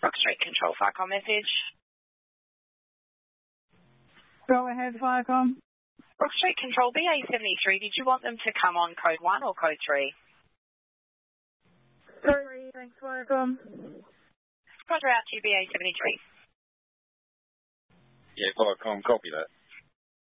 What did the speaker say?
Rock Street Control, Firecom message. Go ahead, Firecom. Rock Street Control, BA73, did you want them to come on code 1 or code 3? 3, thanks, Firecom. Roger out to you, BA73. Yeah, Firecom, copy that.